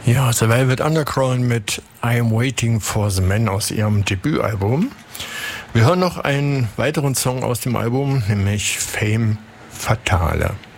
Ja, The Velvet Underground mit I Am Waiting for the Man aus ihrem Debütalbum. Wir hören noch einen weiteren Song aus dem Album, nämlich Femme Fatale.